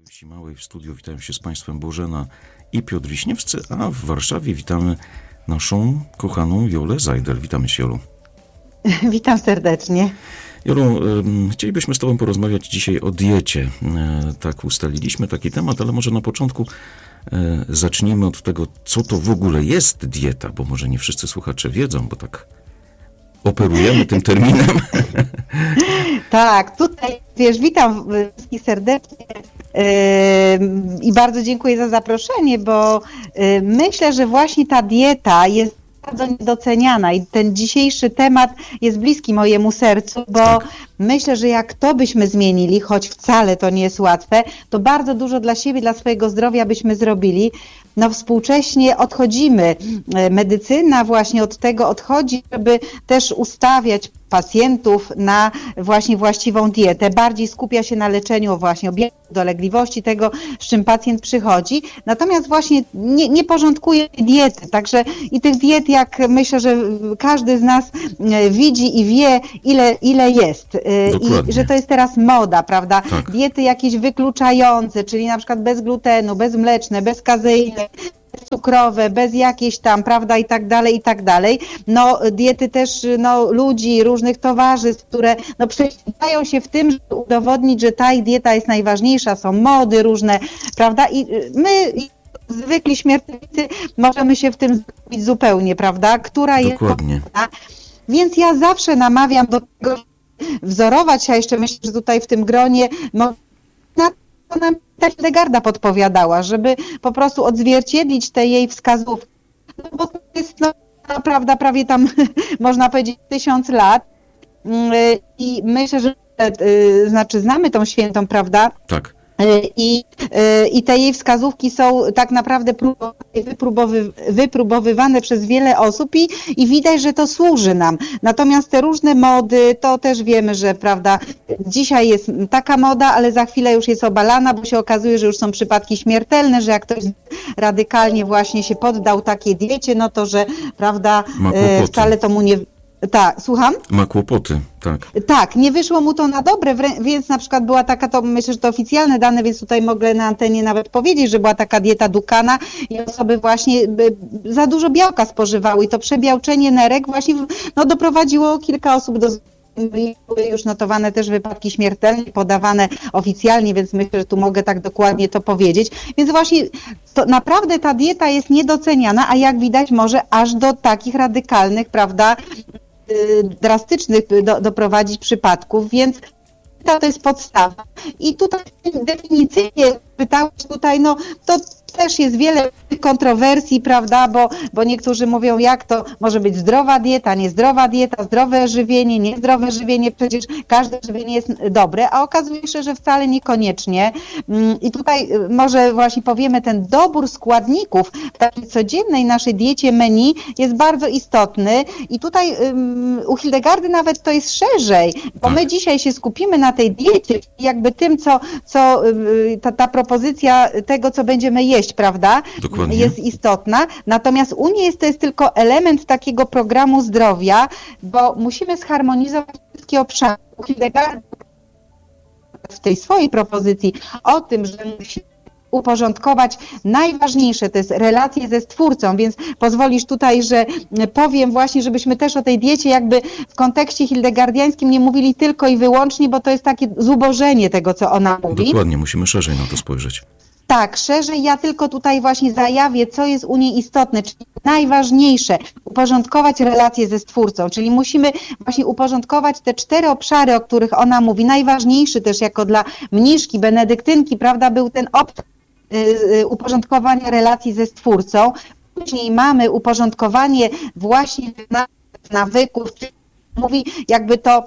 Wsi Małej w studiu witają się z Państwem Bożena i Piotr Wiśniewscy, a w Warszawie witamy naszą kochaną Jolę Zajdel. Witamy Cię, Jolu. Witam serdecznie. Jolu, chcielibyśmy z Tobą porozmawiać dzisiaj o diecie. Tak ustaliliśmy taki temat, ale może na początku zacznijmy od tego, co to w ogóle jest dieta, bo może nie wszyscy słuchacze wiedzą, bo tak operujemy tym terminem. Tak, tutaj witam wszystkich serdecznie i bardzo dziękuję za zaproszenie, bo myślę, że właśnie ta dieta jest bardzo niedoceniana i ten dzisiejszy temat jest bliski mojemu sercu, bo myślę, że jak to byśmy zmienili, choć wcale to nie jest łatwe, to bardzo dużo dla siebie, dla swojego zdrowia byśmy zrobili. No współcześnie odchodzimy, medycyna właśnie od tego odchodzi, żeby też ustawiać pacjentów na właśnie właściwą dietę. Bardziej skupia się na leczeniu właśnie objawów dolegliwości, tego, z czym pacjent przychodzi. Natomiast właśnie nie porządkuje diety. Także i tych diet, jak myślę, że każdy z nas widzi i wie, ile jest. I że to jest teraz moda, prawda? Tak. Diety jakieś wykluczające, czyli na przykład bez glutenu, bezmleczne, bez kazeiny, cukrowe, bez jakiejś tam, prawda, i tak dalej. No diety też, no ludzi, różnych towarzystw, które no prześcigają się w tym, żeby udowodnić, że ta ich dieta jest najważniejsza, są mody różne, prawda, i my, zwykli śmiertelnicy, możemy się w tym zgubić zupełnie, prawda, która Dokładnie. jest potrzebna. Więc ja zawsze namawiam do tego, wzorować się, a jeszcze myślę, że tutaj w tym gronie na to nam Hildegarda podpowiadała, żeby po prostu odzwierciedlić te jej wskazówki, no bo to jest prawda, prawie tam można powiedzieć 1000 lat i myślę, że znamy tą świętą, prawda? Tak. I te jej wskazówki są tak naprawdę wypróbowywane przez wiele osób i widać, że to służy nam. Natomiast te różne mody, to też wiemy, że prawda, dzisiaj jest taka moda, ale za chwilę już jest obalana, bo się okazuje, że już są przypadki śmiertelne, że jak ktoś radykalnie właśnie się poddał takiej diecie, no to, że prawda, wcale to mu nie... Tak, słucham? Ma kłopoty, tak. Tak, nie wyszło mu to na dobre, więc na przykład była taka, to myślę, że to oficjalne dane, więc tutaj mogę na antenie nawet powiedzieć, że była taka dieta Dukana i osoby właśnie za dużo białka spożywały i to przebiałczenie nerek właśnie no, doprowadziło kilka osób do... Były już notowane też wypadki śmiertelne, podawane oficjalnie, więc myślę, że tu mogę tak dokładnie to powiedzieć. Więc właśnie to naprawdę ta dieta jest niedoceniana, a jak widać może aż do takich radykalnych, prawda, drastycznych doprowadzić przypadków, więc to jest podstawa. I tutaj definicyjnie pytałeś tutaj, no to też jest wiele kontrowersji, prawda, bo niektórzy mówią, jak to może być zdrowa dieta, niezdrowa dieta, zdrowe żywienie, niezdrowe żywienie, przecież każde żywienie jest dobre, a okazuje się, że wcale niekoniecznie. I tutaj może właśnie powiemy, ten dobór składników w takiej codziennej naszej diecie menu jest bardzo istotny i tutaj u Hildegardy nawet to jest szerzej, bo my dzisiaj się skupimy na tej diecie, jakby tym, co ta propozycja tego, co będziemy jeść, prawda? Dokładnie. Jest istotna. Natomiast u niej to jest tylko element takiego programu zdrowia, bo musimy zharmonizować wszystkie obszary. Hildegarda w tej swojej propozycji o tym, że musimy uporządkować najważniejsze, to jest relacje ze Stwórcą, więc pozwolisz tutaj, że powiem właśnie, żebyśmy też o tej diecie jakby w kontekście hildegardiańskim nie mówili tylko i wyłącznie, bo to jest takie zubożenie tego, co ona mówi. Dokładnie, musimy szerzej na to spojrzeć. Tak, szerzej ja tylko tutaj właśnie zajawię, co jest u niej istotne, czyli najważniejsze, uporządkować relacje ze Stwórcą, czyli musimy właśnie uporządkować te 4 obszary, o których ona mówi. Najważniejszy też jako dla mniszki, benedyktynki, prawda, był ten obszar uporządkowania relacji ze Stwórcą. Później mamy uporządkowanie właśnie nawyków, czyli mówi jakby to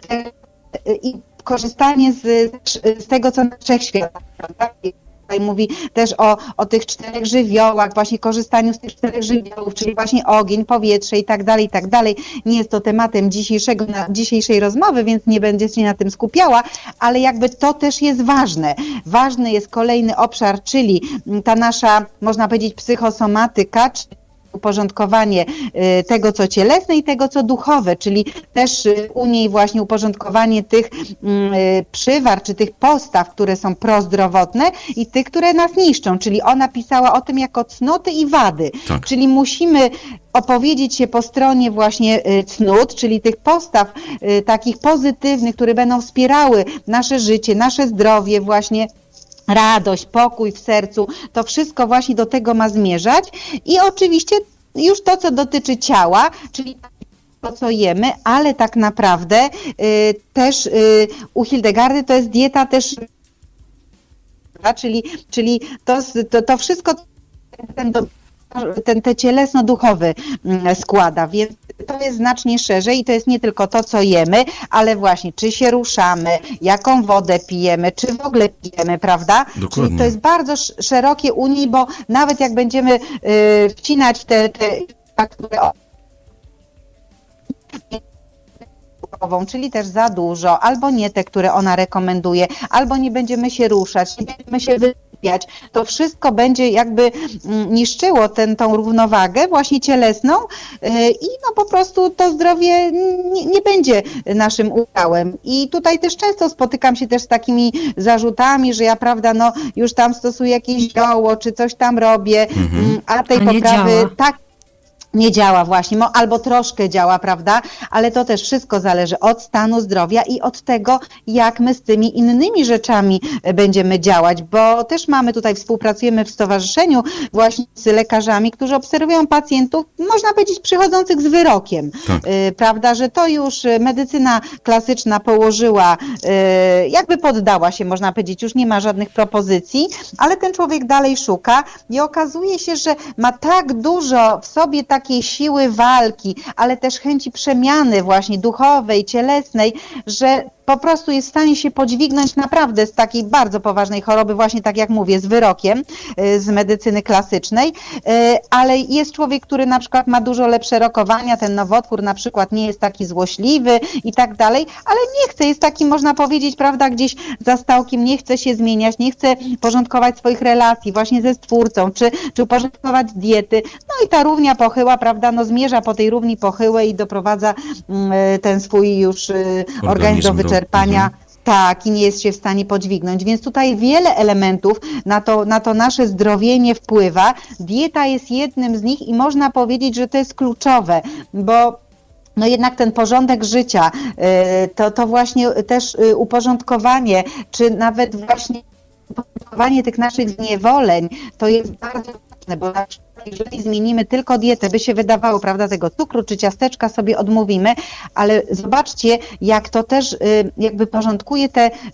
i korzystanie z tego, co na wszechświata, prawda? Tutaj mówi też o tych 4 żywiołach, właśnie korzystaniu z tych 4 żywiołów, czyli właśnie ogień, powietrze i tak dalej, i tak dalej. Nie jest to tematem dzisiejszej rozmowy, więc nie będę się na tym skupiała, ale jakby to też jest ważne. Ważny jest kolejny obszar, czyli ta nasza, można powiedzieć, psychosomatyka, uporządkowanie tego, co cielesne i tego, co duchowe, czyli też u niej właśnie uporządkowanie tych przywar, czy tych postaw, które są prozdrowotne i tych, które nas niszczą, czyli ona pisała o tym jako cnoty i wady, Tak. czyli musimy opowiedzieć się po stronie właśnie cnót, czyli tych postaw takich pozytywnych, które będą wspierały nasze życie, nasze zdrowie, właśnie radość, pokój w sercu, to wszystko właśnie do tego ma zmierzać i oczywiście już to, co dotyczy ciała, czyli to, co jemy, ale tak naprawdę też u Hildegardy to jest dieta też, czyli to wszystko te cielesno-duchowy składa, więc to jest znacznie szerzej i to jest nie tylko to, co jemy, ale właśnie czy się ruszamy, jaką wodę pijemy, czy w ogóle pijemy, prawda? Dokładnie. Czyli to jest bardzo szerokie u niej, bo nawet jak będziemy wcinać te czyli też za dużo, albo nie te, które ona rekomenduje, albo nie będziemy się ruszać, nie będziemy się wysypiać, to wszystko będzie jakby niszczyło tą równowagę właśnie cielesną i no po prostu to zdrowie nie będzie naszym udziałem. I tutaj też często spotykam się też z takimi zarzutami, że ja, prawda, no już tam stosuję jakieś zioło, czy coś tam robię, a tej poprawy tak nie działa właśnie, albo troszkę działa, prawda, ale to też wszystko zależy od stanu zdrowia i od tego, jak my z tymi innymi rzeczami będziemy działać, bo też współpracujemy w stowarzyszeniu właśnie z lekarzami, którzy obserwują pacjentów, można powiedzieć, przychodzących z wyrokiem, tak. Prawda, że to już medycyna klasyczna położyła, jakby poddała się, można powiedzieć, już nie ma żadnych propozycji, ale ten człowiek dalej szuka i okazuje się, że ma tak dużo w sobie takiej siły walki, ale też chęci przemiany właśnie duchowej, cielesnej, że po prostu jest w stanie się podźwignąć naprawdę z takiej bardzo poważnej choroby, właśnie tak jak mówię, z wyrokiem z medycyny klasycznej, ale jest człowiek, który na przykład ma dużo lepsze rokowania, ten nowotwór na przykład nie jest taki złośliwy i tak dalej, ale nie chce, jest taki, można powiedzieć, prawda, gdzieś za stałkiem, nie chce się zmieniać, nie chce porządkować swoich relacji właśnie ze Stwórcą, czy uporządkować diety, no i ta równia pochyła, prawda, no zmierza po tej równi pochyłej i doprowadza ten swój już organizm do wyczerpania. Tak, i nie jest się w stanie podźwignąć, więc tutaj wiele elementów na to nasze zdrowienie wpływa. Dieta jest jednym z nich i można powiedzieć, że to jest kluczowe, bo no jednak ten porządek życia, to właśnie też uporządkowanie, czy nawet właśnie uporządkowanie tych naszych zniewoleń, to jest bardzo ważne, bo na przykład jeżeli zmienimy tylko dietę, by się wydawało, prawda, tego cukru czy ciasteczka sobie odmówimy, ale zobaczcie, jak to też jakby porządkuje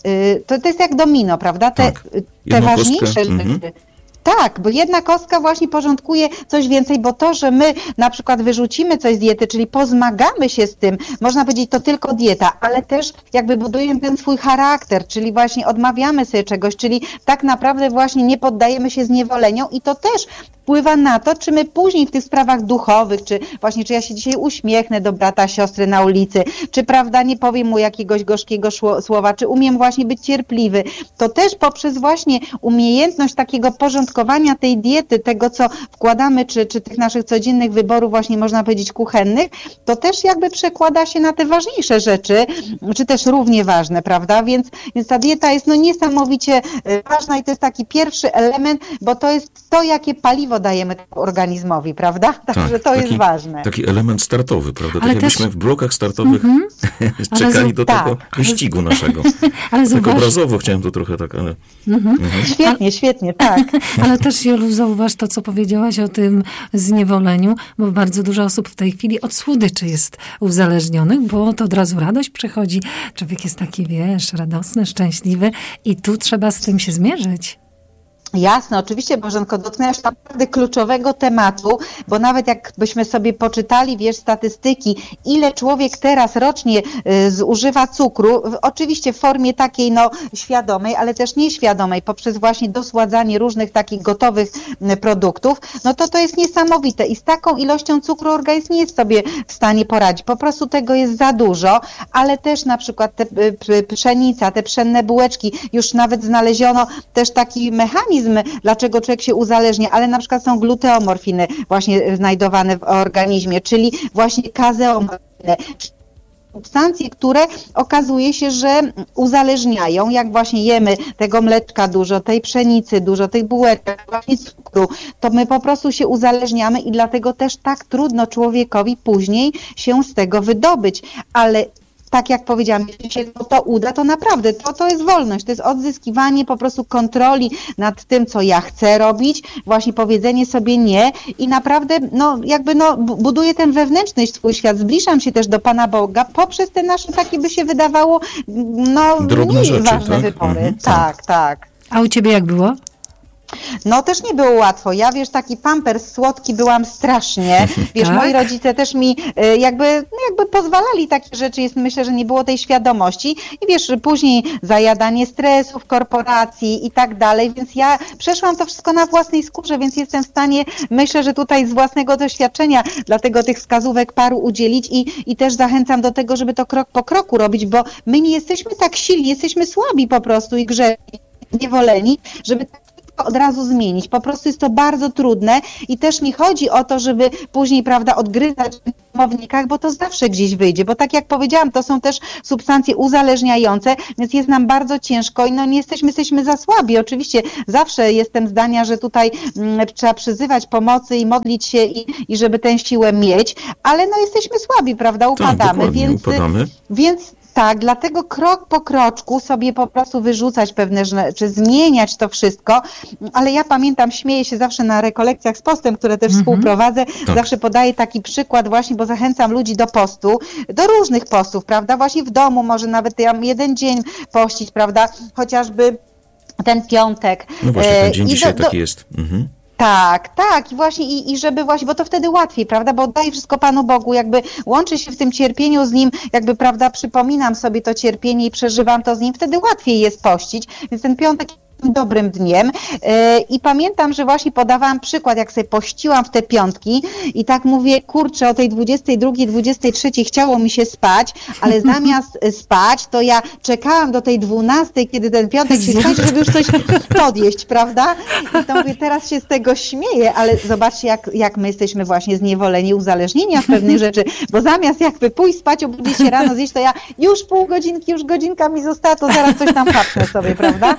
to jest jak domino, prawda, te ważniejsze rzeczy. Tak, bo jedna kostka właśnie porządkuje coś więcej, bo to, że my na przykład wyrzucimy coś z diety, czyli pozmagamy się z tym, można powiedzieć, to tylko dieta, ale też jakby budujemy ten swój charakter, czyli właśnie odmawiamy sobie czegoś, czyli tak naprawdę właśnie nie poddajemy się zniewoleniom i to też wpływa na to, czy my później w tych sprawach duchowych, czy ja się dzisiaj uśmiechnę do brata, siostry na ulicy, czy prawda, nie powiem mu jakiegoś gorzkiego słowa, czy umiem właśnie być cierpliwy. To też poprzez właśnie umiejętność takiego porządkowania tej diety, tego co wkładamy, czy tych naszych codziennych wyborów właśnie można powiedzieć kuchennych, to też jakby przekłada się na te ważniejsze rzeczy, czy też równie ważne, prawda? Więc ta dieta jest no niesamowicie ważna i to jest taki pierwszy element, bo to jest to, jakie paliwo dajemy organizmowi, prawda? Także to jest ważne. Taki element startowy, prawda? Tak jakbyśmy w blokach startowych czekali do tego wyścigu naszego. Ale tak obrazowo chciałem to trochę tak, ale... Świetnie, tak. Ale też, Jolu, zauważ to, co powiedziałaś o tym zniewoleniu, bo bardzo dużo osób w tej chwili od słodyczy jest uzależnionych, bo to od razu radość przychodzi. Człowiek jest taki, radosny, szczęśliwy i tu trzeba z tym się zmierzyć. Jasne, oczywiście, Bożenko, dotknęłaś naprawdę kluczowego tematu, bo nawet jakbyśmy sobie poczytali, statystyki, ile człowiek teraz rocznie zużywa cukru, oczywiście w formie takiej świadomej, ale też nieświadomej, poprzez właśnie dosładzanie różnych takich gotowych produktów, no to jest niesamowite i z taką ilością cukru organizm nie jest sobie w stanie poradzić, po prostu tego jest za dużo, ale też na przykład pszenica, te pszenne bułeczki, już nawet znaleziono też taki mechanizm mechanizm, dlaczego człowiek się uzależnia, ale na przykład są gluteomorfiny właśnie znajdowane w organizmie, czyli właśnie kazeomorfiny, substancje, które okazuje się, że uzależniają, jak właśnie jemy tego mleczka dużo, tej pszenicy dużo, tych bułeczek, właśnie cukru, to my po prostu się uzależniamy i dlatego też tak trudno człowiekowi później się z tego wydobyć, ale tak jak powiedziałam, jeśli się to uda, to naprawdę to jest wolność, to jest odzyskiwanie po prostu kontroli nad tym, co ja chcę robić, właśnie powiedzenie sobie nie i naprawdę buduję ten wewnętrzny swój świat, zbliżam się też do Pana Boga poprzez te nasze takie by się wydawało drobne mniej rzeczy, ważne tak? wybory. Tak. A u ciebie jak było? No też nie było łatwo. Ja, taki pampers słodki byłam strasznie. Tak? Moi rodzice też mi jakby pozwalali takie rzeczy. Myślę, że nie było tej świadomości. I później zajadanie stresów, korporacji i tak dalej. Więc ja przeszłam to wszystko na własnej skórze, więc jestem w stanie, myślę, że tutaj z własnego doświadczenia, dlatego tych wskazówek paru udzielić i też zachęcam do tego, żeby to krok po kroku robić, bo my nie jesteśmy tak silni, jesteśmy słabi po prostu i grzeczni, niewoleni, żeby od razu zmienić. Po prostu jest to bardzo trudne i też nie chodzi o to, żeby później, odgryzać w domownikach, bo to zawsze gdzieś wyjdzie, bo tak jak powiedziałam, to są też substancje uzależniające, więc jest nam bardzo ciężko i nie jesteśmy za słabi. Oczywiście zawsze jestem zdania, że tutaj trzeba przyzywać pomocy i modlić się i żeby tę siłę mieć, ale jesteśmy słabi, upadamy, upadamy. Więc tak, dlatego krok po kroczku sobie po prostu wyrzucać pewne rzeczy, zmieniać to wszystko, ale ja pamiętam, śmieję się zawsze na rekolekcjach z postem, które też współprowadzę, zawsze podaję taki przykład właśnie, bo zachęcam ludzi do postu, do różnych postów, właśnie w domu, może nawet jeden dzień pościć, chociażby ten piątek. No właśnie, ten dzień dzisiaj taki jest. Tak. I właśnie, i żeby właśnie, bo to wtedy łatwiej, bo oddaję wszystko Panu Bogu, łączę się w tym cierpieniu z Nim, przypominam sobie to cierpienie i przeżywam to z Nim, wtedy łatwiej jest pościć, więc ten piątek dobrym dniem i pamiętam, że właśnie podawałam przykład, jak sobie pościłam w te piątki i tak mówię, kurczę, o tej 22, 23 chciało mi się spać, ale zamiast spać, to ja czekałam do tej 12, kiedy ten piątek się skończy, żeby już coś podjeść, I to mówię, teraz się z tego śmieję, ale zobaczcie, jak my jesteśmy właśnie zniewoleni, uzależnieni od pewnych rzeczy, bo zamiast pójść spać, obudzić się rano, zjeść, to ja już pół godzinki, już godzinka mi została, to zaraz coś tam papnę sobie,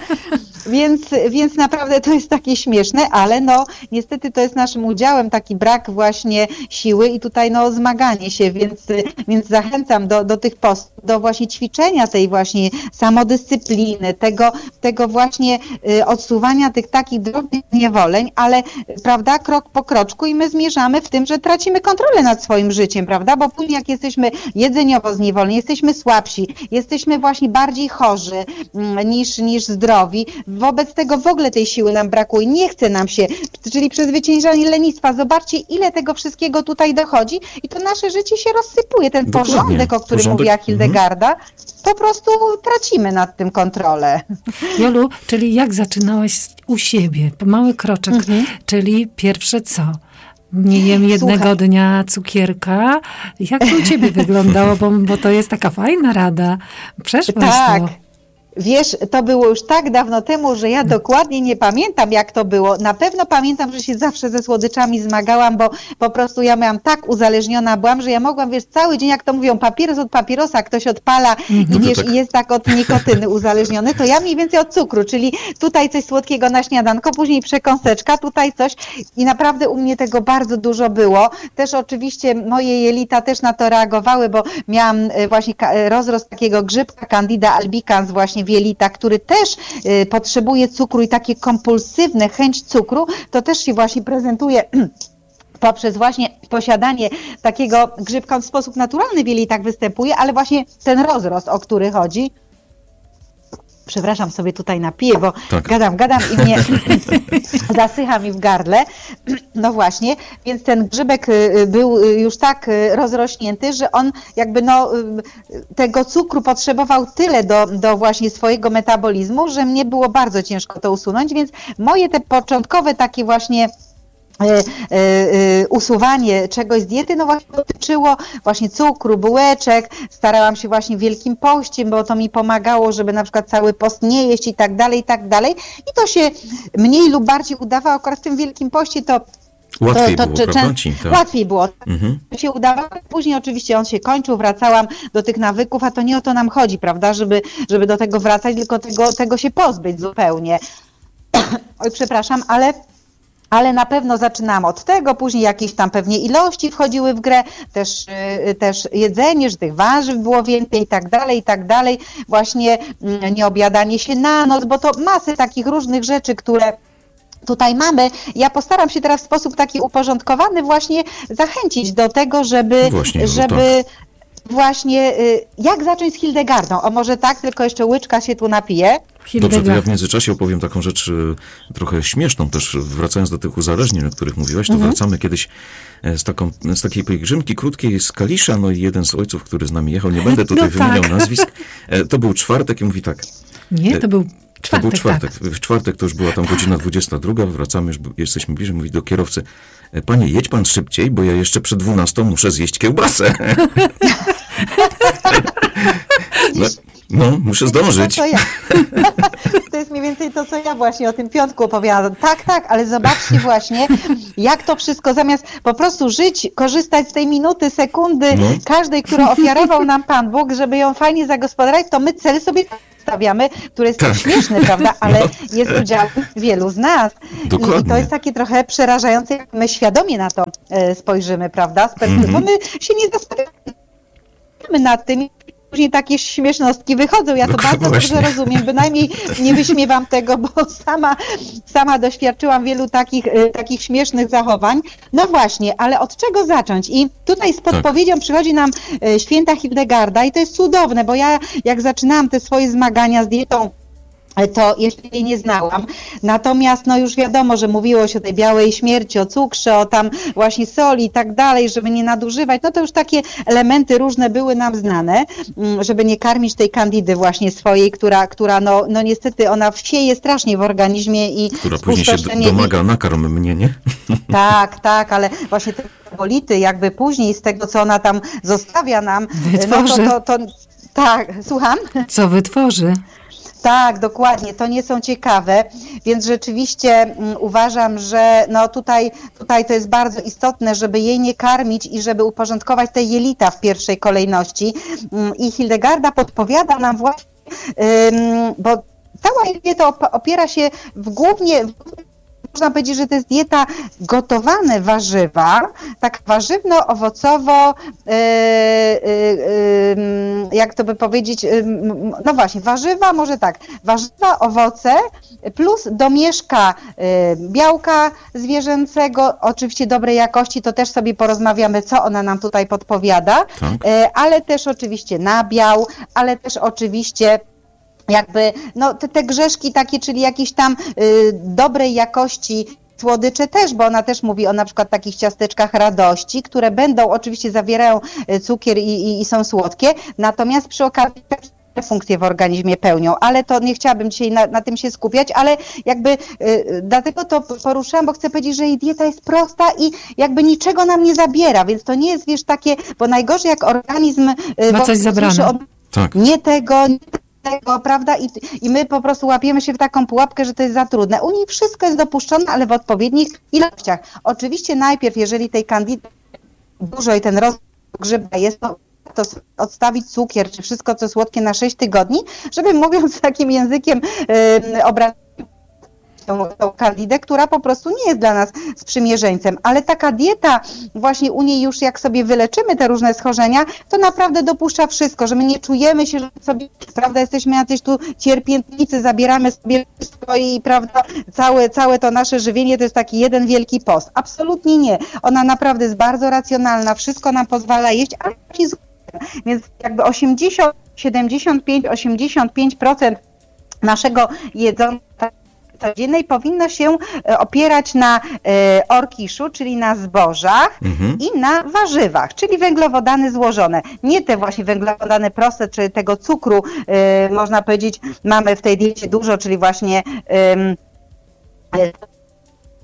Więc naprawdę to jest takie śmieszne, ale niestety to jest naszym udziałem taki brak właśnie siły i tutaj zmaganie się, więc zachęcam do tych postów, do właśnie ćwiczenia tej właśnie samodyscypliny, tego właśnie odsuwania tych takich drobnych zniewoleń, ale krok po kroczku i my zmierzamy w tym, że tracimy kontrolę nad swoim życiem, bo później jak jesteśmy jedzeniowo zniewoleni, jesteśmy słabsi, jesteśmy właśnie bardziej chorzy niż zdrowi, wobec tego w ogóle tej siły nam brakuje, nie chce nam się, czyli przezwyciężanie lenistwa. Zobaczcie, ile tego wszystkiego tutaj dochodzi i to nasze życie się rozsypuje. Ten porządek, o którym mówiła Hildegarda, po prostu tracimy nad tym kontrolę. Jolu, czyli jak zaczynałaś u siebie? Mały kroczek, czyli pierwsze co? Nie jem jednego dnia cukierka. Jak to u ciebie wyglądało? Bo to jest taka fajna rada. Przeszłaś to. Wiesz, to było już tak dawno temu, że ja dokładnie nie pamiętam, jak to było. Na pewno pamiętam, że się zawsze ze słodyczami zmagałam, bo po prostu ja byłam tak uzależniona byłam, że ja mogłam, cały dzień, jak to mówią, papieros od papierosa, ktoś odpala i jest tak od nikotyny uzależniony, to ja mniej więcej od cukru, czyli tutaj coś słodkiego na śniadanko, później przekąseczka, tutaj coś i naprawdę u mnie tego bardzo dużo było. Też oczywiście moje jelita też na to reagowały, bo miałam właśnie rozrost takiego grzybka Candida albicans właśnie w jelitach, który też potrzebuje cukru i takie kompulsywne chęć cukru, to też się właśnie prezentuje poprzez właśnie posiadanie takiego grzybka w sposób naturalny w jelitach występuje, ale właśnie ten rozrost, o który chodzi. Przepraszam, sobie tutaj napiję, bo gadam i mnie zasycha mi w gardle. No właśnie, więc ten grzybek był już tak rozrośnięty, że on tego cukru potrzebował tyle do właśnie swojego metabolizmu, że mnie było bardzo ciężko to usunąć, więc moje te początkowe takie właśnie usuwanie czegoś z diety, no właśnie dotyczyło właśnie cukru, bułeczek, starałam się właśnie Wielkim Pościem, bo to mi pomagało, żeby na przykład cały post nie jeść i tak dalej, i to się mniej lub bardziej udawało, akurat w tym Wielkim Poście to Łatwiej było, prawda? Tak. Łatwiej było. Się udawało. Później oczywiście on się kończył, wracałam do tych nawyków, a to nie o to nam chodzi, prawda, żeby do tego wracać, tylko tego się pozbyć zupełnie. Oj, przepraszam, ale na pewno zaczynałam od tego, później jakieś tam pewnie ilości wchodziły w grę, też jedzenie, że tych warzyw było więcej i tak dalej, właśnie nie obiadanie się na noc, bo to masy takich różnych rzeczy, które tutaj mamy. Ja postaram się teraz w sposób taki uporządkowany właśnie zachęcić do tego, żeby właśnie, jak zacząć z Hildegardą? O może tak, tylko jeszcze łyczka się tu napije. Dobrze, to ja w międzyczasie opowiem taką rzecz trochę śmieszną też, wracając do tych uzależnień, o których mówiłaś, to wracamy kiedyś z takiej pielgrzymki krótkiej z Kalisza, no i jeden z ojców, który z nami jechał, nie będę tutaj wymieniał nazwisk, to był czwartek i mówi tak. Nie, to był czwartek. W czwartek to już była tam godzina 22, wracamy, już jesteśmy bliżej, mówi do kierowcy, panie, jedź pan szybciej, bo ja jeszcze przed 12 muszę zjeść kiełbasę. No, muszę zdążyć. To jest mniej więcej to, co ja właśnie o tym piątku opowiadam. Tak, ale zobaczcie właśnie, jak to wszystko, zamiast po prostu żyć, korzystać z tej minuty, sekundy, każdej, którą ofiarował nam Pan Bóg, żeby ją fajnie zagospodarować, to my cel sobie stawiamy, który jest tak śmieszny, prawda, ale jest udziałem wielu z nas. Dokładnie. I to jest takie trochę przerażające, jak my świadomie na to spojrzymy, prawda, bo my się nie zastanawiamy nad tym. Później takie śmiesznostki wychodzą. Ja to bardzo dobrze rozumiem, bynajmniej nie wyśmiewam tego, bo sama doświadczyłam wielu takich śmiesznych zachowań. No właśnie, ale od czego zacząć? I tutaj z podpowiedzią przychodzi nam święta Hildegarda i to jest cudowne, bo ja jak zaczynałam te swoje zmagania z dietą, to jeszcze jej nie znałam. Natomiast no już wiadomo, że mówiło się o tej białej śmierci, o cukrze, o tam właśnie soli i tak dalej, żeby nie nadużywać. No to już takie elementy różne były nam znane, żeby nie karmić tej kandidy właśnie swojej, która no niestety ona wsieje strasznie w organizmie i która później się domaga, nakarm mnie, nie? Tak, ale właśnie te bolity jakby później z tego, co ona tam zostawia nam, wytworzy. No to tak, słucham? Co wytworzy? Tak, dokładnie, to nie są ciekawe, więc rzeczywiście uważam, że no tutaj to jest bardzo istotne, żeby jej nie karmić i żeby uporządkować te jelita w pierwszej kolejności. I Hildegarda podpowiada nam właśnie, bo cała dieta opiera się głównie, można powiedzieć, że to jest dieta gotowane warzywa, tak warzywno-owocowo, jak to by powiedzieć, no właśnie, warzywa, może tak, warzywa, owoce plus domieszka białka zwierzęcego, oczywiście dobrej jakości, to też sobie porozmawiamy, co ona nam tutaj podpowiada, ale też oczywiście nabiał, ale też oczywiście jakby, no te grzeszki takie, czyli jakieś tam dobrej jakości słodycze też, bo ona też mówi o na przykład takich ciasteczkach radości, które oczywiście zawierają cukier i są słodkie, natomiast przy okazji funkcje w organizmie pełnią, ale to nie chciałabym dzisiaj na tym się skupiać, ale jakby dlatego to poruszałam, bo chcę powiedzieć, że jej dieta jest prosta i jakby niczego nam nie zabiera, więc to nie jest, wiesz, takie, bo najgorzej jak organizm ma coś zabrane. Nie tego, prawda? I my po prostu łapiemy się w taką pułapkę, że to jest za trudne. U niej wszystko jest dopuszczone, ale w odpowiednich ilościach. Oczywiście najpierw, jeżeli tej kandidy dużo i ten rozmiar grzyba jest, to odstawić cukier, czy wszystko co słodkie na 6 tygodni, żeby mówiąc takim językiem obrazić tą kandidę, która po prostu nie jest dla nas sprzymierzeńcem, ale taka dieta właśnie u niej już jak sobie wyleczymy te różne schorzenia, to naprawdę dopuszcza wszystko, że my nie czujemy się, że sobie, prawda, jesteśmy jacyś tu cierpiętnicy, zabieramy sobie swoje, prawda, całe to nasze żywienie to jest taki jeden wielki post. Absolutnie nie. Ona naprawdę jest bardzo racjonalna, wszystko nam pozwala jeść, ale więc jakby 75-85% naszego jedzenia codziennej powinno się opierać na orkiszu, czyli na zbożach i na warzywach, czyli węglowodany złożone. Nie te właśnie węglowodany proste, czy tego cukru, można powiedzieć, mamy w tej diecie dużo, czyli właśnie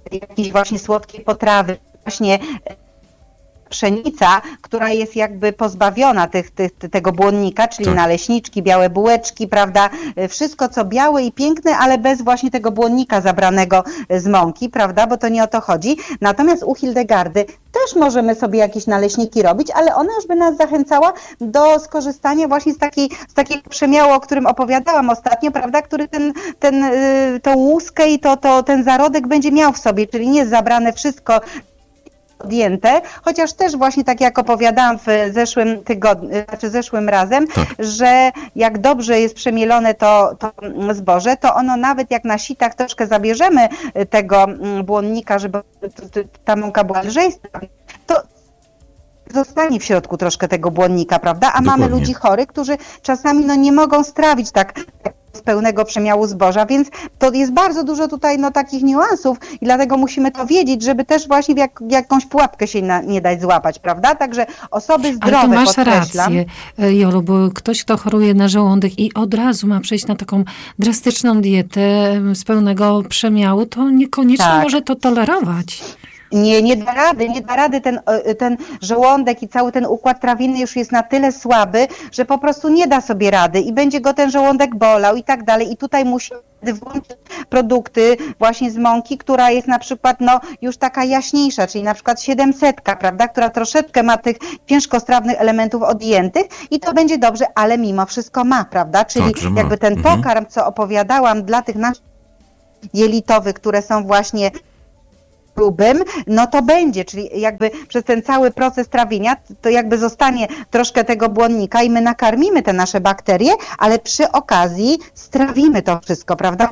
jakieś właśnie słodkie potrawy, właśnie pszenica, która jest jakby pozbawiona tego błonnika, czyli naleśniczki, białe bułeczki, prawda, wszystko co białe i piękne, ale bez właśnie tego błonnika zabranego z mąki, prawda, bo to nie o to chodzi. Natomiast u Hildegardy też możemy sobie jakieś naleśniki robić, ale ona już by nas zachęcała do skorzystania właśnie z takiego przemiału, o którym opowiadałam ostatnio, prawda, który tą łuskę i ten zarodek będzie miał w sobie, czyli nie jest zabrane wszystko odjęte, chociaż też właśnie tak jak opowiadałam w zeszłym tygodniu, znaczy zeszłym razem, że jak dobrze jest przemielone to zboże, to ono nawet jak na sitach troszkę zabierzemy tego błonnika, żeby ta mąka była lżejsza, to zostanie w środku troszkę tego błonnika, prawda? A Dokładnie. mamy ludzi chorych, którzy czasami nie mogą strawić tak z pełnego przemiału zboża, więc to jest bardzo dużo tutaj takich niuansów i dlatego musimy to wiedzieć, żeby też właśnie w jakąś pułapkę się nie dać złapać, prawda? Także osoby zdrowe, ale tu masz podkreślam. rację, Jolu, bo ktoś, kto choruje na żołądek i od razu ma przejść na taką drastyczną dietę z pełnego przemiału, to niekoniecznie może to tolerować. Nie da rady, ten żołądek i cały ten układ trawienny już jest na tyle słaby, że po prostu nie da sobie rady i będzie go ten żołądek bolał i tak dalej. I tutaj musimy włączyć produkty właśnie z mąki, która jest na przykład już taka jaśniejsza, czyli na przykład 700, prawda, która troszeczkę ma tych ciężkostrawnych elementów odjętych i to będzie dobrze, ale mimo wszystko ma, prawda, czyli jakby ten pokarm, co opowiadałam dla tych naszych jelitowych, które są właśnie grubym, to będzie, czyli jakby przez ten cały proces trawienia, to jakby zostanie troszkę tego błonnika i my nakarmimy te nasze bakterie, ale przy okazji strawimy to wszystko, prawda?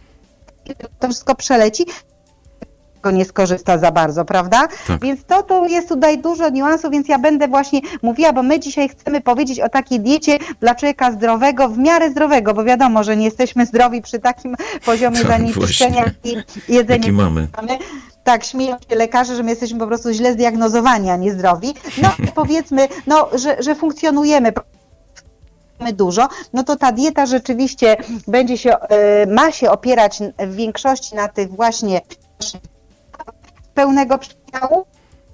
To wszystko przeleci, nie skorzysta za bardzo, prawda? Tak. Więc to jest tutaj dużo niuansów, więc ja będę właśnie mówiła, bo my dzisiaj chcemy powiedzieć o takiej diecie dla człowieka zdrowego, w miarę zdrowego, bo wiadomo, że nie jesteśmy zdrowi przy takim poziomie zanieczyszczenia i jedzenia. Jaki mamy. Tak, śmieją się lekarze, że my jesteśmy po prostu źle zdiagnozowani, a nie zdrowi. Powiedzmy, że funkcjonujemy dużo, to ta dieta rzeczywiście ma się opierać w większości na tych właśnie pełnego przemiału,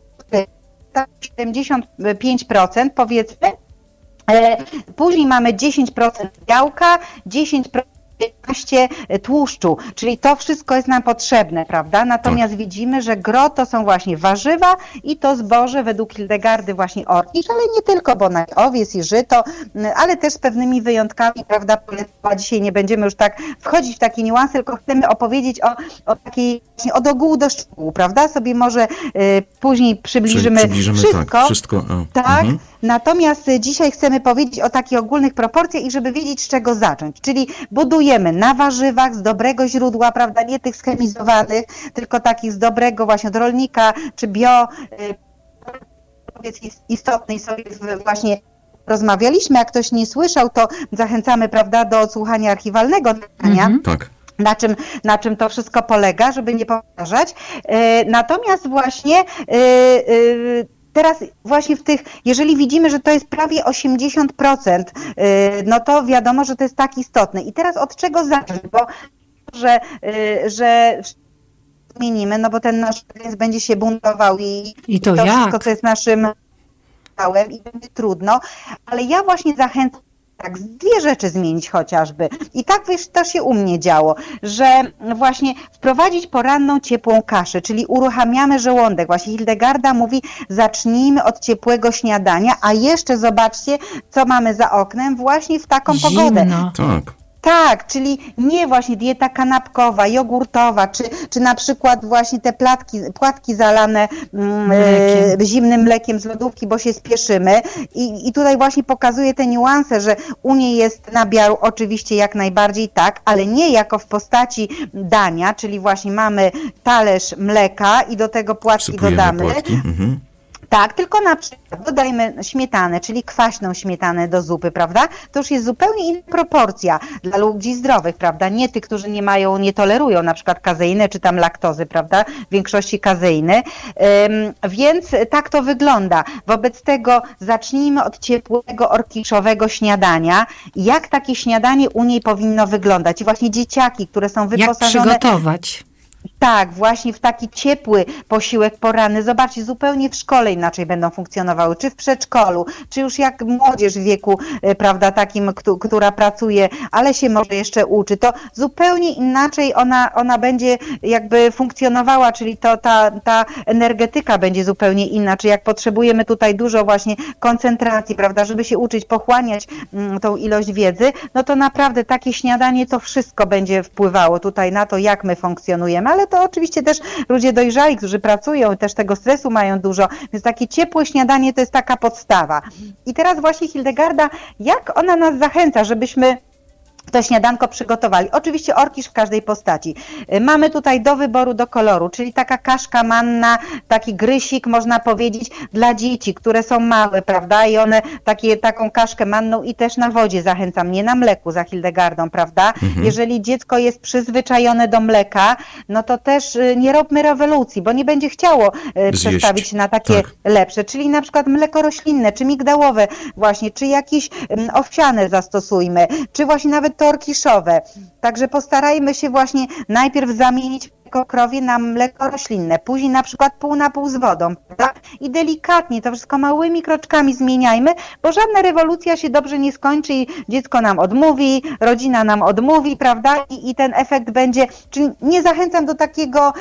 75% powiedzmy, później mamy 10% białka, 10% tłuszczu, czyli to wszystko jest nam potrzebne, prawda? Natomiast widzimy, że gro to są właśnie warzywa i to zboże według Hildegardy właśnie orkisz, ale nie tylko, bo owiec i żyto, ale też z pewnymi wyjątkami, prawda? Dzisiaj nie będziemy już tak wchodzić w takie niuanse, tylko chcemy opowiedzieć o takiej właśnie od ogółu do szczegółu, prawda? Sobie może później przybliżymy wszystko. Tak, wszystko. Tak. Natomiast dzisiaj chcemy powiedzieć o takich ogólnych proporcjach i żeby wiedzieć, z czego zacząć. Czyli budujemy na warzywach z dobrego źródła, prawda, nie tych schemizowanych, tylko takich z dobrego właśnie od rolnika, czy bio, istotnej sobie właśnie rozmawialiśmy. Jak ktoś nie słyszał, to zachęcamy, prawda, do odsłuchania archiwalnego nagrania. Tak. Na czym to wszystko polega, żeby nie powtarzać. Natomiast właśnie teraz właśnie jeżeli widzimy, że to jest prawie 80%, to wiadomo, że to jest tak istotne. I teraz od czego zacząć? Bo że zmienimy, bo ten nasz organizm będzie się buntował i to wszystko, co jest naszym ciałem i będzie trudno, ale ja właśnie zachęcam dwie rzeczy zmienić chociażby. I tak to się u mnie działo, że właśnie wprowadzić poranną ciepłą kaszę, czyli uruchamiamy żołądek. Właśnie Hildegarda mówi, zacznijmy od ciepłego śniadania, a jeszcze zobaczcie, co mamy za oknem właśnie w taką pogodę. Tak. Tak, czyli nie właśnie dieta kanapkowa, jogurtowa, czy na przykład właśnie te płatki zalane zimnym mlekiem z lodówki, bo się spieszymy. I tutaj właśnie pokazuje te niuanse, że u niej jest nabiał oczywiście jak najbardziej tak, ale nie jako w postaci dania, czyli właśnie mamy talerz mleka i do tego płatki dodamy. Tak, tylko na przykład dodajmy śmietanę, czyli kwaśną śmietanę do zupy, prawda? To już jest zupełnie inna proporcja dla ludzi zdrowych, prawda? Nie tych, którzy nie tolerują na przykład kazeiny czy tam laktozy, prawda? W większości kazeiny. Więc tak to wygląda. Wobec tego zacznijmy od ciepłego, orkiszowego śniadania. Jak takie śniadanie u niej powinno wyglądać? I właśnie dzieciaki, które są wyposażone... Jak przygotować? Tak, właśnie w taki ciepły posiłek poranny. Zobaczcie, zupełnie w szkole inaczej będą funkcjonowały, czy w przedszkolu, czy już jak młodzież w wieku, prawda, takim, która pracuje, ale się może jeszcze uczy, to zupełnie inaczej ona będzie jakby funkcjonowała, czyli ta energetyka będzie zupełnie inna, czyli jak potrzebujemy tutaj dużo właśnie koncentracji, prawda, żeby się uczyć, pochłaniać tą ilość wiedzy, no to naprawdę takie śniadanie to wszystko będzie wpływało tutaj na to, jak my funkcjonujemy, ale to oczywiście też ludzie dojrzali, którzy pracują, też tego stresu mają dużo, więc takie ciepłe śniadanie to jest taka podstawa. I teraz właśnie Hildegarda, jak ona nas zachęca, żebyśmy to śniadanko przygotowali. Oczywiście orkisz w każdej postaci. Mamy tutaj do wyboru, do koloru, czyli taka kaszka manna, taki grysik, można powiedzieć, dla dzieci, które są małe, prawda? I one taką kaszkę manną i też na wodzie zachęcam, nie na mleku za Hildegardą, prawda? Jeżeli dziecko jest przyzwyczajone do mleka, no to też nie robmy rewolucji, bo nie będzie chciało przestawić się na takie lepsze, czyli na przykład mleko roślinne, czy migdałowe właśnie, czy jakieś owsiane zastosujmy, czy właśnie nawet to orkiszowe. Także postarajmy się właśnie najpierw zamienić mleko krowie na mleko roślinne, później na przykład pół na pół z wodą, prawda? I delikatnie to wszystko małymi kroczkami zmieniajmy, bo żadna rewolucja się dobrze nie skończy i dziecko nam odmówi, rodzina nam odmówi, prawda? I ten efekt będzie, czyli nie zachęcam do takiego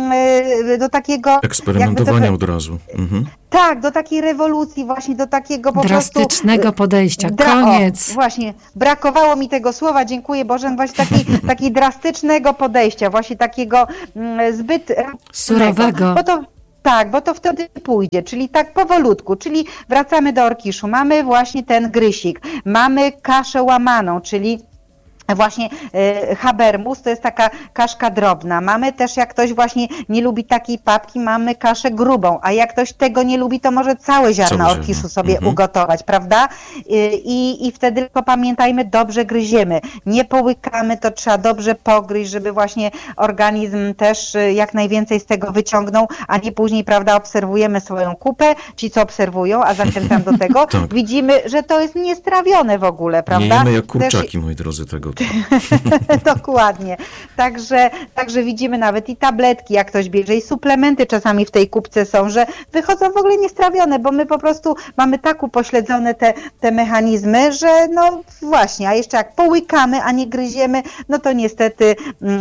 eksperymentowania od razu. Tak, do takiej rewolucji, właśnie do takiego po drastycznego podejścia. Koniec. Właśnie, brakowało mi tego słowa, dziękuję Boże, właśnie takiego drastycznego podejścia, właśnie takiego zbyt surowego. Bo to wtedy pójdzie, czyli tak powolutku, czyli wracamy do orkiszu, mamy właśnie ten grysik, mamy kaszę łamaną, czyli właśnie habermus, to jest taka kaszka drobna. Mamy też, jak ktoś właśnie nie lubi takiej papki, mamy kaszę grubą, a jak ktoś tego nie lubi, to może całe ziarna orkiszu sobie ugotować, prawda? I wtedy tylko pamiętajmy, dobrze gryziemy. Nie połykamy, to trzeba dobrze pogryźć, żeby właśnie organizm też jak najwięcej z tego wyciągnął, a nie później, prawda, obserwujemy swoją kupę, ci co obserwują, a zachęcam do tego, widzimy, że to jest niestrawione w ogóle, prawda? Nie jemy jak kurczaki, moi drodzy, tego. Dokładnie. Także widzimy nawet i tabletki, jak ktoś bierze, i suplementy czasami w tej kubce są, że wychodzą w ogóle niestrawione, bo my po prostu mamy tak upośledzone te mechanizmy, że no właśnie, a jeszcze jak połykamy, a nie gryziemy, no to niestety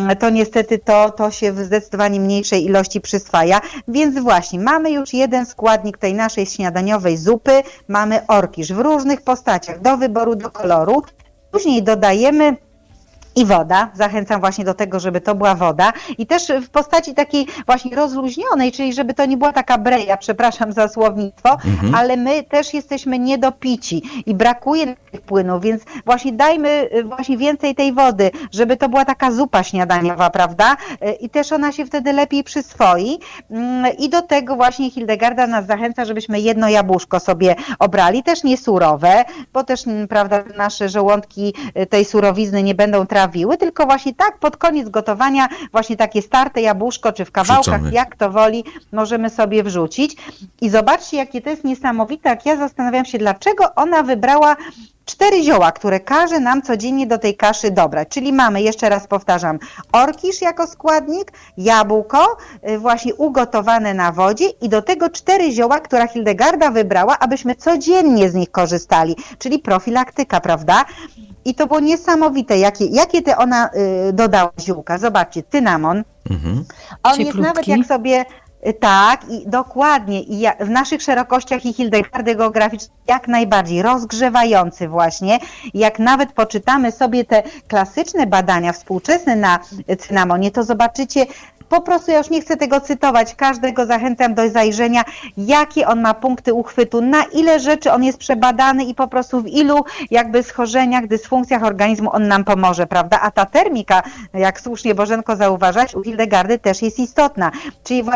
to się w zdecydowanie mniejszej ilości przyswaja. Więc właśnie, mamy już jeden składnik tej naszej śniadaniowej zupy, mamy orkisz w różnych postaciach, do wyboru, do koloru. Później dodajemy i woda. Zachęcam właśnie do tego, żeby to była woda. I też w postaci takiej właśnie rozluźnionej, czyli żeby to nie była taka breja, przepraszam za słownictwo, ale my też jesteśmy niedopici i brakuje tych płynów, więc właśnie dajmy właśnie więcej tej wody, żeby to była taka zupa śniadaniowa, prawda? I też ona się wtedy lepiej przyswoi. I do tego właśnie Hildegarda nas zachęca, żebyśmy jedno jabłuszko sobie obrali, też nie surowe, bo też, prawda, nasze żołądki tej surowizny nie będą trawiły, tylko właśnie tak pod koniec gotowania właśnie takie starte jabłuszko, czy w kawałkach, jak to woli, możemy sobie wrzucić. I zobaczcie, jakie to jest niesamowite, jak ja zastanawiam się, dlaczego ona wybrała 4 zioła, które każe nam codziennie do tej kaszy dobrać. Czyli mamy, jeszcze raz powtarzam, orkisz jako składnik, jabłko właśnie ugotowane na wodzie i do tego 4 zioła, które Hildegarda wybrała, abyśmy codziennie z nich korzystali, czyli profilaktyka, prawda? I to było niesamowite, jakie te ona dodała ziółka. Zobaczcie, cynamon. On jest nawet jak sobie... Tak, i dokładnie. I w naszych szerokościach i Hildegardy geograficznej jak najbardziej rozgrzewający właśnie. Jak nawet poczytamy sobie te klasyczne badania współczesne na cynamonie, to zobaczycie, po prostu ja już nie chcę tego cytować, każdego zachęcam do zajrzenia, jakie on ma punkty uchwytu, na ile rzeczy on jest przebadany i po prostu w ilu jakby schorzeniach, dysfunkcjach organizmu on nam pomoże, prawda? A ta termika, jak słusznie Bożenko zauważać, u Hildegardy też jest istotna, czyli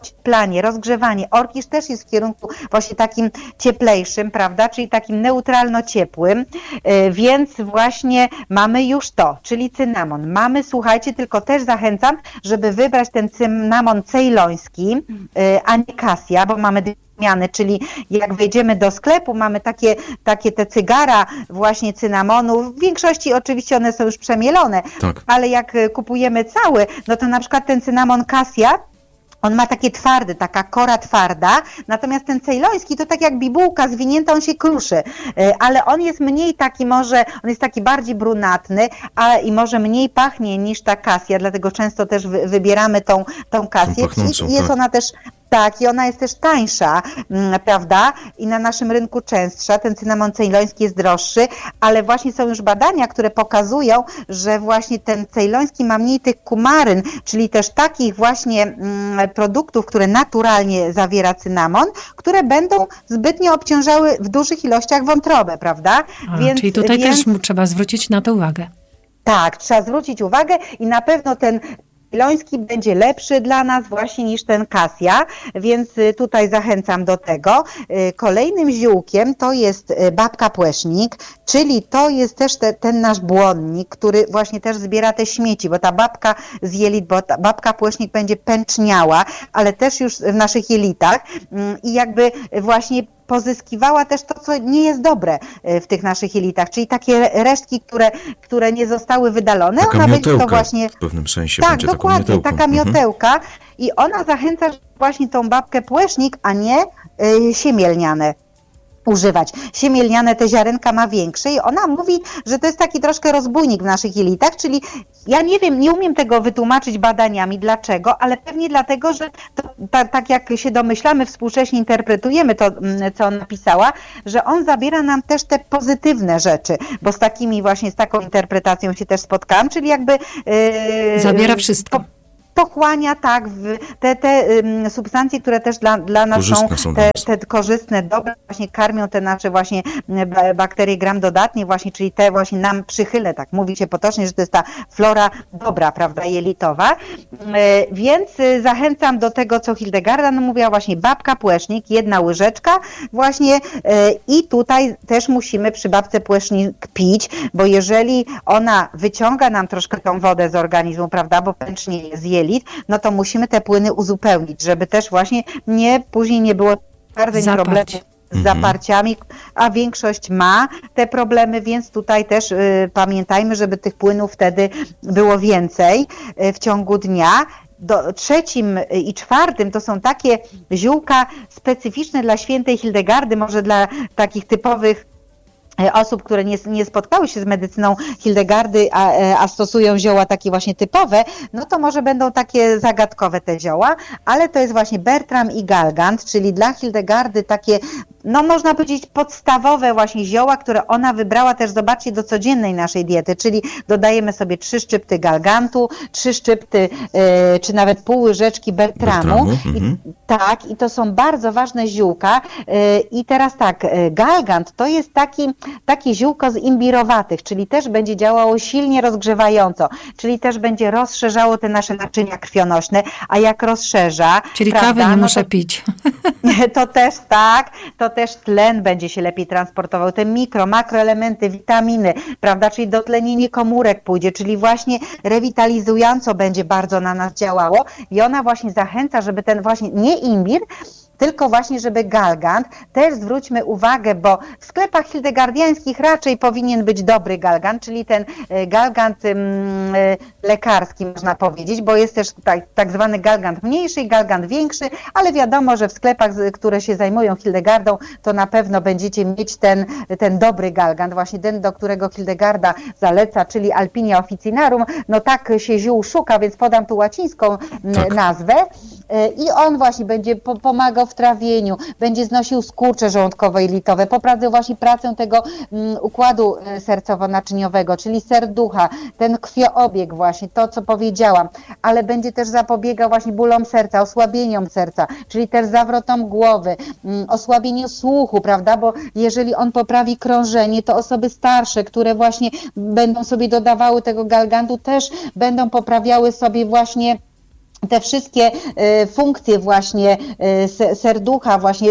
ocieplanie, rozgrzewanie. Orkisz też jest w kierunku właśnie takim cieplejszym, prawda, czyli takim neutralno-ciepłym, więc właśnie mamy już to, czyli cynamon. Mamy, słuchajcie, tylko też zachęcam, żeby wybrać ten cynamon cejloński, a nie kasja, bo mamy zmiany, czyli jak wejdziemy do sklepu, mamy takie te cygara właśnie cynamonu, w większości oczywiście one są już przemielone, Tak. ale jak kupujemy cały, no to na przykład ten cynamon kasja, on ma takie twardy, taka kora twarda, natomiast ten cejloński to tak jak bibułka zwinięta, on się kruszy, ale on jest mniej taki może, on jest taki bardziej brunatny, i może mniej pachnie niż ta kasja, dlatego często też wybieramy tą kasję. Pachnącą, Jest tak. ona też, tak, i ona jest też tańsza, prawda, i na naszym rynku częstsza, ten cynamon cejloński jest droższy, ale właśnie są już badania, które pokazują, że właśnie ten cejloński ma mniej tych kumaryn, czyli też takich właśnie produktów, które naturalnie zawiera cynamon, które będą zbytnio obciążały w dużych ilościach wątrobę, prawda? Czyli tutaj też trzeba zwrócić na to uwagę. Tak, trzeba zwrócić uwagę i na pewno ten cejloński będzie lepszy dla nas właśnie niż ten kasja, więc tutaj zachęcam do tego. Kolejnym ziółkiem to jest babka płesznik, czyli to jest też ten nasz błonnik, który właśnie też zbiera te śmieci, bo ta babka z jelit, bo ta babka płesznik będzie pęczniała, ale też już w naszych jelitach i jakby właśnie pozyskiwała też to, co nie jest dobre w tych naszych jelitach, czyli takie resztki, które nie zostały wydalone. Taka ona miotełka będzie to właśnie w pewnym sensie tak, będzie dokładnie, taką miotełką. taka miotełka i ona zachęca właśnie tą babkę płesznik, a nie siemię lniane używać. Siemię lniane te ziarenka ma większe i ona mówi, że to jest taki troszkę rozbójnik w naszych jelitach, czyli ja nie wiem, nie umiem tego wytłumaczyć badaniami, dlaczego, ale pewnie dlatego, że to, tak jak się domyślamy, współcześnie interpretujemy to, co on napisała, że on zabiera nam też te pozytywne rzeczy, bo z taką interpretacją się też spotkałam, czyli jakby zabiera wszystko. Pochłania tak te substancje, które też dla nas są te korzystne, dobre, właśnie karmią te nasze właśnie bakterie gram dodatnie właśnie, czyli te właśnie nam przychylne, tak mówi się potocznie, że to jest ta flora dobra, prawda, jelitowa, więc zachęcam do tego, co Hildegarda mówiła, właśnie babka płesznik, 1 łyżeczka właśnie i tutaj też musimy przy babce płesznik pić, bo jeżeli ona wyciąga nam troszkę tą wodę z organizmu, prawda, bo pęcznie jest jelit, no to musimy te płyny uzupełnić, żeby też właśnie później nie było bardzo problemów z zaparciami, a większość ma te problemy, więc tutaj też pamiętajmy, żeby tych płynów wtedy było więcej w ciągu dnia. Trzecim i czwartym to są takie ziółka specyficzne dla świętej Hildegardy, może dla takich typowych osób, które nie spotkały się z medycyną Hildegardy, a stosują zioła takie właśnie typowe, no to może będą takie zagadkowe te zioła, ale to jest właśnie Bertram i Galgant, czyli dla Hildegardy takie, no można powiedzieć podstawowe właśnie zioła, które ona wybrała też, zobaczcie, do codziennej naszej diety, czyli dodajemy sobie 3 szczypty Galgantu, 3 szczypty, czy nawet pół łyżeczki Bertramu. Tak, i to są bardzo ważne ziółka. I teraz tak, Galgant to jest takie ziółko z imbirowatych, czyli też będzie działało silnie rozgrzewająco, czyli też będzie rozszerzało te nasze naczynia krwionośne, a jak rozszerza... Czyli kawy nie muszę pić. To też tak, to też tlen będzie się lepiej transportował, te makroelementy, witaminy, prawda, czyli dotlenienie komórek pójdzie, czyli właśnie rewitalizująco będzie bardzo na nas działało i ona właśnie zachęca, żeby ten właśnie nie imbir, tylko właśnie, żeby galgant, też zwróćmy uwagę, bo w sklepach hildegardiańskich raczej powinien być dobry galgant, czyli ten galgant lekarski, można powiedzieć, bo jest też tak zwany galgant mniejszy i galgant większy, ale wiadomo, że w sklepach, które się zajmują Hildegardą, to na pewno będziecie mieć ten dobry galgant, właśnie ten, do którego Hildegarda zaleca, czyli Alpinia officinarum, no tak się ziół szuka, więc podam tu łacińską nazwę i on właśnie będzie pomagał w trawieniu, będzie znosił skurcze żołądkowo-jelitowe, poprawił właśnie pracę tego układu sercowo-naczyniowego, czyli serducha, ten krwioobieg właśnie, to co powiedziałam, ale będzie też zapobiegał właśnie bólom serca, osłabieniom serca, czyli też zawrotom głowy, osłabieniu słuchu, prawda, bo jeżeli on poprawi krążenie, to osoby starsze, które właśnie będą sobie dodawały tego galgantu, też będą poprawiały sobie właśnie te wszystkie funkcje właśnie serducha właśnie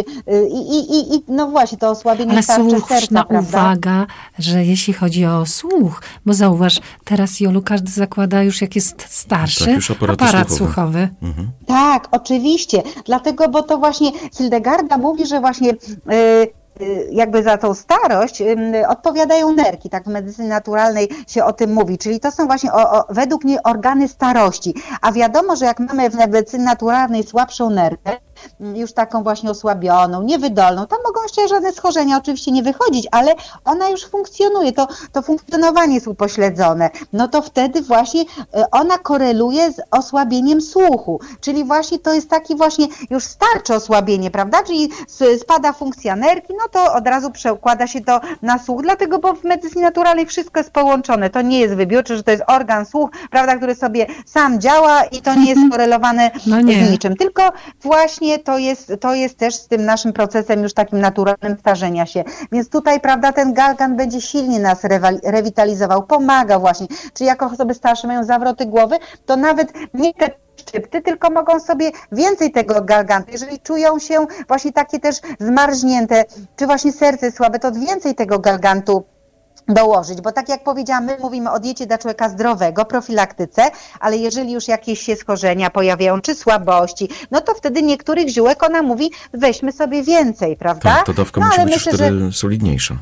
i no właśnie to osłabienie Ale tarczy serca, słuszna prawda? uwaga, że jeśli chodzi o słuch, bo zauważ, teraz Jolu każdy zakłada już jak jest starszy, Tak, już aparat słuchowy. Tak, oczywiście, dlatego, bo to właśnie Hildegarda mówi, że właśnie jakby za tą starość odpowiadają nerki, tak w medycynie naturalnej się o tym mówi, czyli to są właśnie według niej organy starości, a wiadomo, że jak mamy w medycynie naturalnej słabszą nerkę, już taką właśnie osłabioną, niewydolną, tam mogą jeszcze żadne schorzenia oczywiście nie wychodzić, ale ona już funkcjonuje, to funkcjonowanie jest upośledzone, no to wtedy właśnie ona koreluje z osłabieniem słuchu, czyli właśnie to jest taki właśnie już starcze osłabienie, prawda, czyli spada funkcja nerki, no to od razu przekłada się to na słuch, dlatego, bo w medycynie naturalnej wszystko jest połączone, to nie jest wybiórcze, że to jest organ słuch, prawda, który sobie sam działa i to nie jest skorelowane z niczym, tylko właśnie to jest też z tym naszym procesem już takim naturalnym starzenia się. Więc tutaj, prawda, ten galgan będzie silnie nas rewitalizował, pomagał właśnie. Czyli jak osoby starsze mają zawroty głowy, to nawet nie te szczypty, tylko mogą sobie więcej tego galgantu. Jeżeli czują się właśnie takie też zmarznięte, czy właśnie serce słabe, to więcej tego galgantu dołożyć, bo tak jak powiedziałam, my mówimy o diecie dla człowieka zdrowego, profilaktyce, ale jeżeli już jakieś się schorzenia pojawiają, czy słabości, no to wtedy niektórych ziółek ona mówi, weźmy sobie więcej, prawda? Tak, ta dawka musi być myślę, wtedy solidniejsza.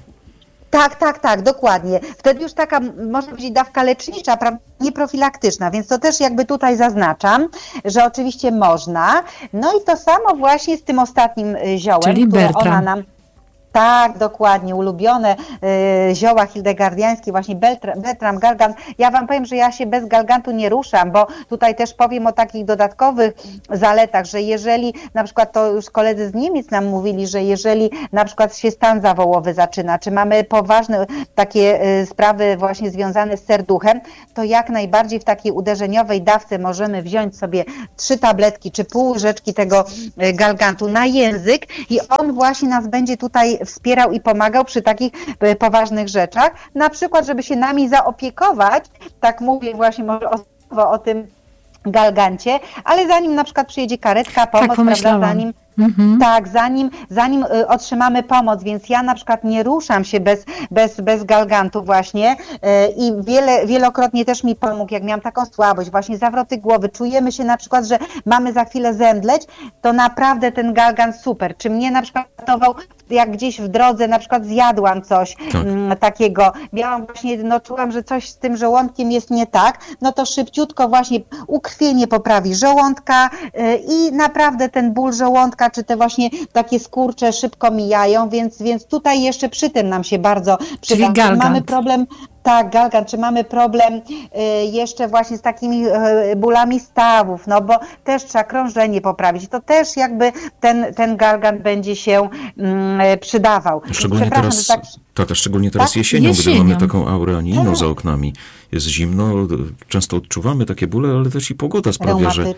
Tak, dokładnie. Wtedy już taka, można powiedzieć, dawka lecznicza, nie profilaktyczna, więc to też jakby tutaj zaznaczam, że oczywiście można. No i to samo właśnie z tym ostatnim ziołem, czyli które Bertram. ona nam... Tak, dokładnie, ulubione zioła hildegardiańskie, właśnie Bertram, galgan. Ja wam powiem, że ja się bez galgantu nie ruszam, bo tutaj też powiem o takich dodatkowych zaletach, że jeżeli, na przykład to już koledzy z Niemiec nam mówili, że jeżeli na przykład się stan zawołowy zaczyna, czy mamy poważne takie sprawy właśnie związane z serduchem, to jak najbardziej w takiej uderzeniowej dawce możemy wziąć sobie 3 tabletki, czy pół łyżeczki tego galgantu na język i on właśnie nas będzie tutaj wspierał i pomagał przy takich poważnych rzeczach. Na przykład, żeby się nami zaopiekować, tak mówię właśnie może o tym galgancie, ale zanim na przykład przyjedzie karetka, pomoc, prawda, zanim otrzymamy pomoc, więc ja na przykład nie ruszam się bez galgantu właśnie i wielokrotnie też mi pomógł, jak miałam taką słabość, właśnie zawroty głowy, czujemy się na przykład, że mamy za chwilę zemdleć, to naprawdę ten galgan super. Czy mnie na przykład ratował, jak gdzieś w drodze na przykład zjadłam coś takiego, miałam właśnie, no czułam, że coś z tym żołądkiem jest nie tak, no to szybciutko właśnie ukrwienie poprawi żołądka i naprawdę ten ból żołądka, czy te właśnie takie skurcze szybko mijają, więc tutaj jeszcze przy tym nam się bardzo przyda. Mamy problem, tak, galgan, czy mamy problem jeszcze właśnie z takimi bólami stawów, no bo też trzeba krążenie poprawić, to też jakby ten galgan będzie się przydawał. Szczególnie teraz, szczególnie teraz jesienią, gdy mamy taką aurę anijną za oknami. Jest zimno, często odczuwamy takie bóle, ale też i pogoda sprawia, że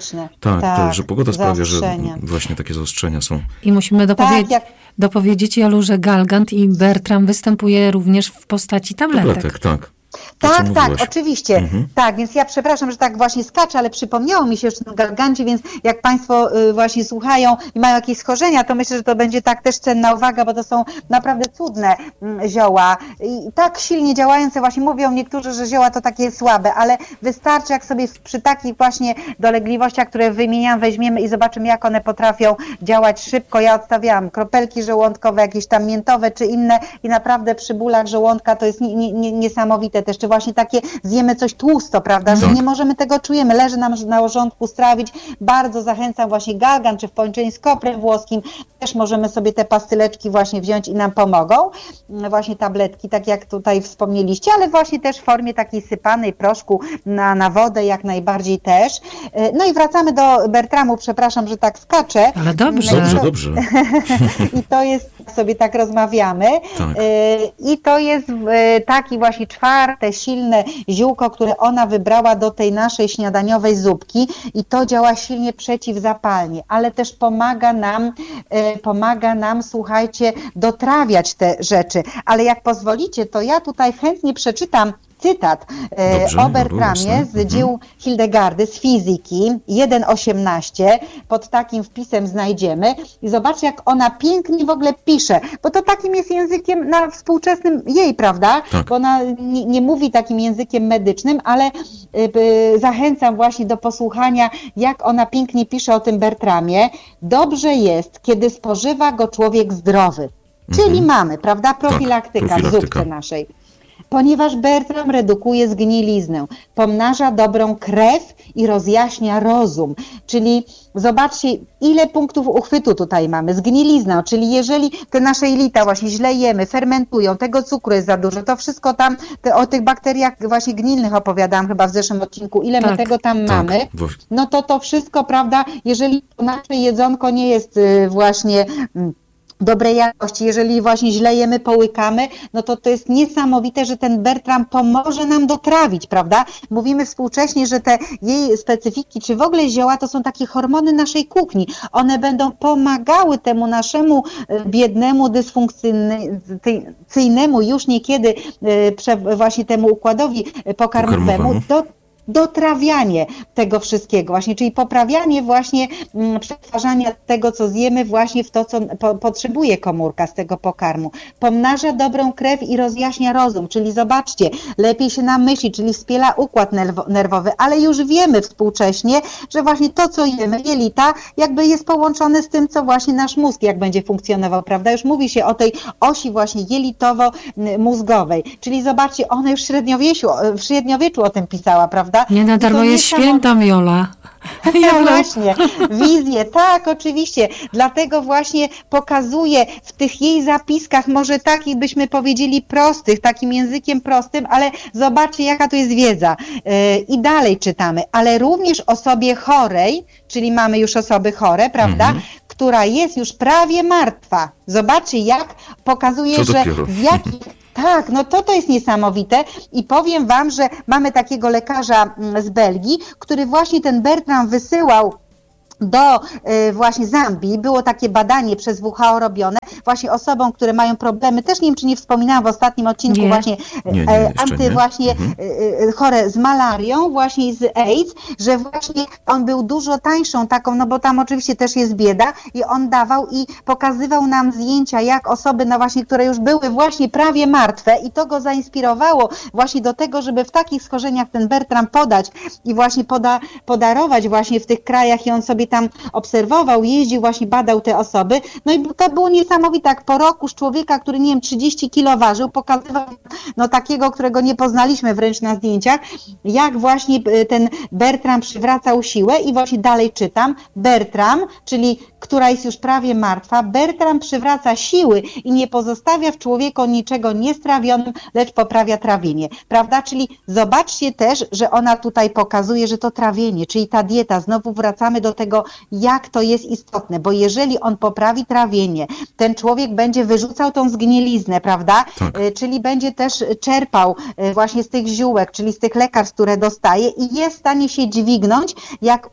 że pogoda sprawia, że właśnie takie zaostrzenia są. I musimy dopowiedzieć, Jolu, że galgant i Bertram występuje również w postaci tabletek. Tak. Tak, oczywiście. Tak, więc ja przepraszam, że tak właśnie skaczę, ale przypomniało mi się jeszcze o galgancie, więc jak Państwo właśnie słuchają i mają jakieś schorzenia, to myślę, że to będzie tak też cenna uwaga, bo to są naprawdę cudne zioła i tak silnie działające, właśnie mówią niektórzy, że zioła to takie słabe, ale wystarczy, jak sobie przy takich właśnie dolegliwościach, które wymieniam, weźmiemy i zobaczymy, jak one potrafią działać szybko. Ja odstawiałam kropelki żołądkowe, jakieś tam miętowe czy inne i naprawdę przy bólach żołądka to jest niesamowite też, czy właśnie takie zjemy coś tłusto, prawda, że nie możemy tego czujemy, leży nam na żołądku strawić. Bardzo zachęcam właśnie galgan, czy w połączeniu z koprem włoskim, też możemy sobie te pastyleczki właśnie wziąć i nam pomogą. Właśnie tabletki, tak jak tutaj wspomnieliście, ale właśnie też w formie takiej sypanej proszku na wodę jak najbardziej też. No i wracamy do Bertramu, przepraszam, że tak skaczę. Ale dobrze. Dobrze. I to jest, sobie tak rozmawiamy. Tak. I to jest taki właśnie czwarte, silne ziółko, które ona wybrała do tej naszej śniadaniowej zupki i to działa silnie przeciwzapalnie, ale też pomaga nam, słuchajcie, dotrawiać te rzeczy. Ale jak pozwolicie, to ja tutaj chętnie przeczytam cytat Dobrze, o Bertramie z dzieł Hildegardy z fizyki 1.18 pod takim wpisem znajdziemy i zobaczcie, jak ona pięknie w ogóle pisze, bo to takim jest językiem na współczesnym jej, prawda? Tak. Bo ona nie mówi takim językiem medycznym, ale zachęcam właśnie do posłuchania, jak ona pięknie pisze o tym Bertramie. Dobrze jest, kiedy spożywa go człowiek zdrowy. Czyli mamy, prawda, profilaktyka w zupce naszej. Ponieważ Bertram redukuje zgniliznę, pomnaża dobrą krew i rozjaśnia rozum. Czyli zobaczcie, ile punktów uchwytu tutaj mamy. Zgnilizna, czyli jeżeli te nasze jelita właśnie źle jemy, fermentują, tego cukru jest za dużo, to wszystko tam, o tych bakteriach właśnie gnilnych opowiadałam chyba w zeszłym odcinku, ile my tego tam mamy, no to wszystko, prawda, jeżeli nasze jedzonko nie jest właśnie dobrej jakości, jeżeli właśnie źle jemy, połykamy, no to jest niesamowite, że ten Bertram pomoże nam dotrawić, prawda? Mówimy współcześnie, że te jej specyfiki, czy w ogóle zioła, to są takie hormony naszej kuchni. One będą pomagały temu naszemu biednemu, dysfunkcyjnemu już niekiedy właśnie temu układowi pokarmowemu dotrawianie tego wszystkiego właśnie, czyli poprawianie właśnie przetwarzania tego, co zjemy właśnie w to, co potrzebuje komórka z tego pokarmu. Pomnaża dobrą krew i rozjaśnia rozum, czyli zobaczcie, lepiej się nam myśli, czyli wspiera układ nerwowy, ale już wiemy współcześnie, że właśnie to, co jemy, jelita, jakby jest połączone z tym, co właśnie nasz mózg, jak będzie funkcjonował, prawda? Już mówi się o tej osi właśnie jelitowo-mózgowej, czyli zobaczcie, ona już w średniowieczu o tym pisała, prawda? Nie na darmo jest świętą, Jola. No właśnie, wizję, tak, oczywiście. Dlatego właśnie pokazuje w tych jej zapiskach, może takich byśmy powiedzieli prostych, takim językiem prostym, ale zobaczcie, jaka tu jest wiedza. I dalej czytamy, ale również osobie chorej, czyli mamy już osoby chore, prawda, która jest już prawie martwa. Zobaczcie, jak pokazuje, że z jakich... Tak, no to jest niesamowite i powiem wam, że mamy takiego lekarza z Belgii, który właśnie ten Bertram wysyłał do właśnie Zambii. Było takie badanie przez WHO robione właśnie osobom, które mają problemy, też nie wiem, czy nie wspominałam w ostatnim odcinku, właśnie chore z malarią, właśnie z AIDS, że właśnie on był dużo tańszą taką, no bo tam oczywiście też jest bieda i on dawał i pokazywał nam zdjęcia, jak osoby, no właśnie, które już były właśnie prawie martwe i to go zainspirowało właśnie do tego, żeby w takich schorzeniach ten Bertram podać i właśnie podarować właśnie w tych krajach i on sobie tam obserwował, jeździł, właśnie badał te osoby. No i to było niesamowite, jak po roku z człowieka, który nie wiem, 30 kilo ważył, pokazywał no takiego, którego nie poznaliśmy wręcz na zdjęciach, jak właśnie ten Bertram przywracał siłę i właśnie dalej czytam, Bertram, czyli która jest już prawie martwa, Bertram przywraca siły i nie pozostawia w człowieku niczego niestrawionym, lecz poprawia trawienie, prawda? Czyli zobaczcie też, że ona tutaj pokazuje, że to trawienie, czyli ta dieta, znowu wracamy do tego, jak to jest istotne, bo jeżeli on poprawi trawienie, ten człowiek będzie wyrzucał tą zgniliznę, prawda? Tak. Czyli będzie też czerpał właśnie z tych ziółek, czyli z tych lekarstw, które dostaje i jest w stanie się dźwignąć, jak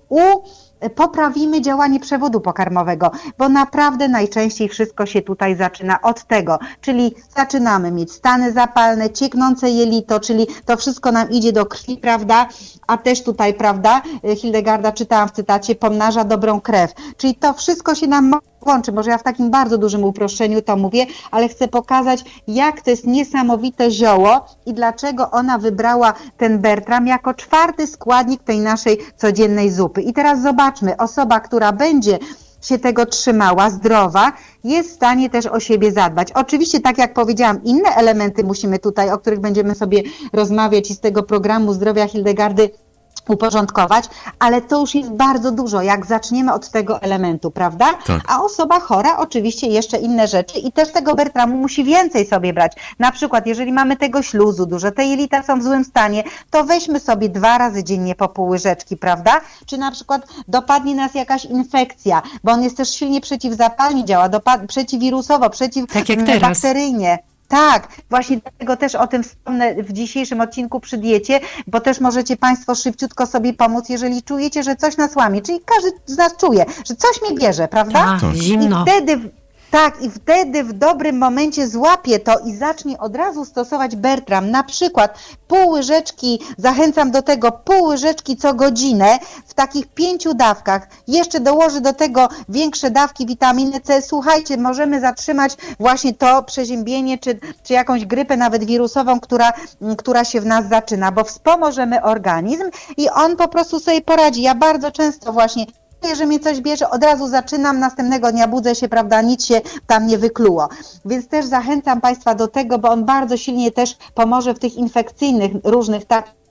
poprawimy działanie przewodu pokarmowego, bo naprawdę najczęściej wszystko się tutaj zaczyna od tego, czyli zaczynamy mieć stany zapalne, cieknące jelito, czyli to wszystko nam idzie do krwi, prawda, a też tutaj, prawda, Hildegarda, czytałam w cytacie, pomnaża dobrą krew, czyli to wszystko się nam łączy, może ja w takim bardzo dużym uproszczeniu to mówię, ale chcę pokazać, jak to jest niesamowite zioło i dlaczego ona wybrała ten Bertram jako 4. składnik tej naszej codziennej zupy. I teraz zobaczmy, osoba, która będzie się tego trzymała, zdrowa, jest w stanie też o siebie zadbać. Oczywiście, tak jak powiedziałam, inne elementy musimy tutaj, o których będziemy sobie rozmawiać i z tego programu zdrowia Hildegardy uporządkować, ale to już jest bardzo dużo, jak zaczniemy od tego elementu, prawda? Tak. A osoba chora oczywiście jeszcze inne rzeczy i też tego Bertramu musi więcej sobie brać. Na przykład, jeżeli mamy tego śluzu dużo, te jelita są w złym stanie, to weźmy sobie 2 razy dziennie po pół łyżeczki, prawda? Czy na przykład dopadnie nas jakaś infekcja, bo on jest też silnie przeciwzapalnie działa, przeciwwirusowo, przeciwbakteryjnie. Tak, właśnie dlatego też o tym wspomnę w dzisiejszym odcinku przy diecie, bo też możecie Państwo szybciutko sobie pomóc, jeżeli czujecie, że coś nas łamie, czyli każdy z nas czuje, że coś mnie bierze, prawda? Zimno. I wtedy Tak, i wtedy w dobrym momencie złapie to i zacznie od razu stosować Bertram. Na przykład pół łyżeczki, zachęcam do tego, pół łyżeczki co godzinę w takich 5 dawkach. Jeszcze dołoży do tego większe dawki witaminy C. Słuchajcie, możemy zatrzymać właśnie to przeziębienie czy jakąś grypę nawet wirusową, która się w nas zaczyna, bo wspomożemy organizm i on po prostu sobie poradzi. Ja bardzo często właśnie że mnie coś bierze, od razu zaczynam, następnego dnia budzę się, prawda, nic się tam nie wykluło. Więc też zachęcam Państwa do tego, bo on bardzo silnie też pomoże w tych infekcyjnych różnych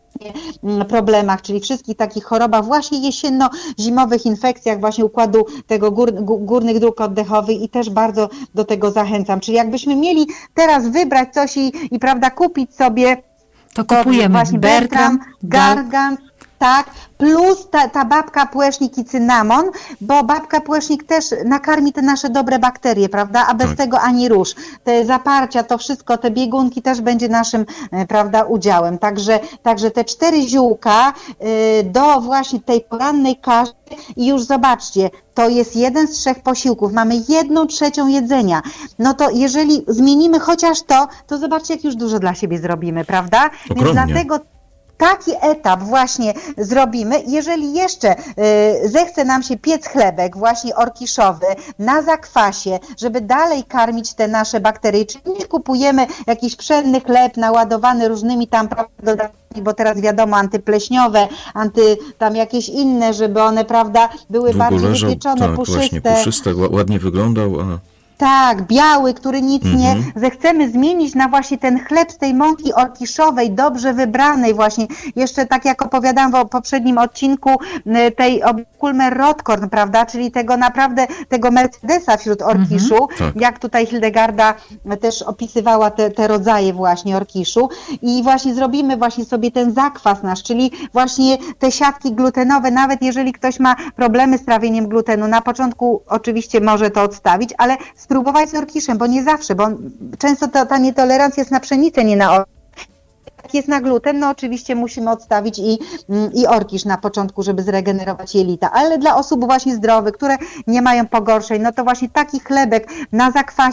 problemach, czyli wszystkich takich chorobach właśnie jesienno-zimowych infekcjach właśnie układu tego górnych dróg oddechowych i też bardzo do tego zachęcam. Czyli jakbyśmy mieli teraz wybrać coś i prawda, kupić sobie to kupujemy właśnie Bertram, Gargant, tak, plus ta babka płecznik i cynamon, bo babka płecznik też nakarmi te nasze dobre bakterie, prawda, a bez tego ani rusz. Te zaparcia, to wszystko, te biegunki też będzie naszym, prawda, udziałem. Także te 4 ziółka do właśnie tej porannej kaszy i już zobaczcie, to jest 1 z 3 posiłków, mamy 1/3 jedzenia. No to jeżeli zmienimy chociaż to zobaczcie, jak już dużo dla siebie zrobimy, prawda? Ogromnie. Więc dlatego taki etap właśnie zrobimy. Jeżeli jeszcze zechce nam się piec chlebek właśnie orkiszowy na zakwasie, żeby dalej karmić te nasze bakterie, czyli nie kupujemy jakiś pszenny chleb naładowany różnymi tam dodatkami, bo teraz wiadomo antypleśniowe, tam jakieś inne, żeby one, prawda, były bardziej wypieczone, puszyste. Właśnie puszyste, ładnie wyglądał, Tak, biały, który nic nie... Zechcemy zmienić na właśnie ten chleb z tej mąki orkiszowej, dobrze wybranej właśnie. Jeszcze tak jak opowiadałam w poprzednim odcinku, tej Kulmer Rotkorn, prawda, czyli tego naprawdę, tego Mercedesa wśród orkiszu, jak tutaj Hildegarda też opisywała te rodzaje właśnie orkiszu. I właśnie zrobimy właśnie sobie ten zakwas nasz, czyli właśnie te siatki glutenowe, nawet jeżeli ktoś ma problemy z trawieniem glutenu, na początku oczywiście może to odstawić, ale spróbować z orkiszem, bo nie zawsze, bo często ta nietolerancja jest na pszenicę, nie na orkisz. Jak jest na gluten, no oczywiście musimy odstawić i orkisz na początku, żeby zregenerować jelita, ale dla osób właśnie zdrowych, które nie mają pogorszeń, no to właśnie taki chlebek na zakwasie